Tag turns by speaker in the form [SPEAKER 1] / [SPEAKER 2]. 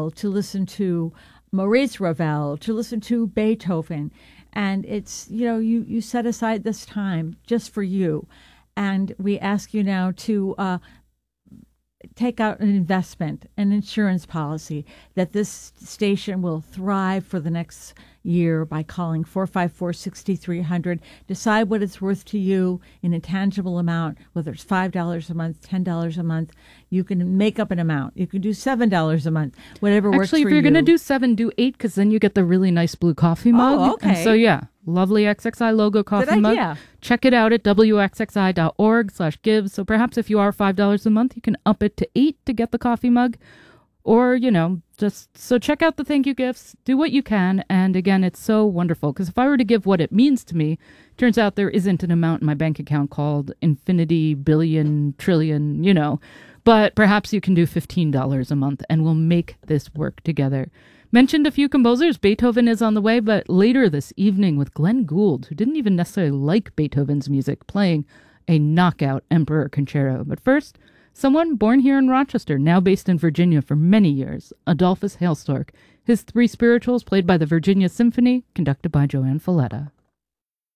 [SPEAKER 1] to listen to Maurice Ravel, to listen to Beethoven. And it's, you set aside this time just for you. And we ask you now to take out an investment, an insurance policy, that this station will thrive for the next year by calling 454-6300. Decide what it's worth to you in a tangible amount, whether it's $5 a month, $10 a month. You can make up an amount. You can do $7 a month, whatever works for you.
[SPEAKER 2] Actually, if you're going to do 7, do 8, because then you get the really nice blue coffee mug.
[SPEAKER 1] Oh, okay.
[SPEAKER 2] And so, yeah, lovely XXI logo coffee mug.
[SPEAKER 1] Idea.
[SPEAKER 2] Check it out at wxxi.org/give. So perhaps if you are $5 a month, you can up it to 8 to get the coffee mug. Or, so check out the thank you gifts, do what you can. And again, it's so wonderful because if I were to give what it means to me, turns out there isn't an amount in my bank account called infinity, billion, trillion, but perhaps you can do $15 a month and we'll make this work together. Mentioned a few composers. Beethoven is on the way, but later this evening with Glenn Gould, who didn't even necessarily like Beethoven's music, playing a knockout Emperor Concerto. But first, someone born here in Rochester, now based in Virginia for many years, Adolphus Hailstork. His 3 spirituals played by the Virginia Symphony, conducted by Joanne Falletta.